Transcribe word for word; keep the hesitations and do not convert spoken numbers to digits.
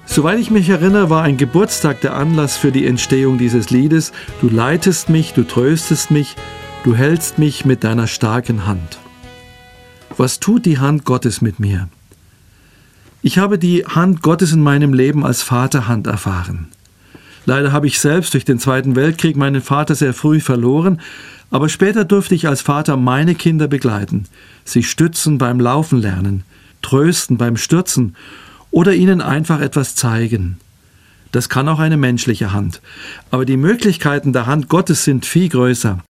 Soweit ich mich erinnere, war ein Geburtstag der Anlass für die Entstehung dieses Liedes. Du leitest mich, du tröstest mich, du hältst mich mit deiner starken Hand. Was tut die Hand Gottes mit mir? Ich habe die Hand Gottes in meinem Leben als Vaterhand erfahren. Leider habe ich selbst durch den Zweiten Weltkrieg meinen Vater sehr früh verloren, aber später durfte ich als Vater meine Kinder begleiten, sie stützen beim Laufen lernen, trösten beim Stürzen oder ihnen einfach etwas zeigen. Das kann auch eine menschliche Hand, aber die Möglichkeiten der Hand Gottes sind viel größer.